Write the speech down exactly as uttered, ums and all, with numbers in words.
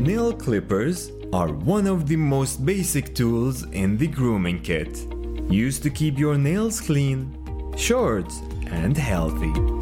Nail clippers are one of the most basic tools in the grooming kit, used to keep your nails clean, short, and healthy.